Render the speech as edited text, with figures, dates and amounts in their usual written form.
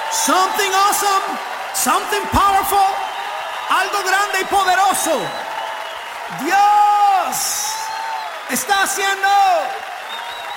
Something awesome, something powerful, algo grande y poderoso. Dios está haciendo.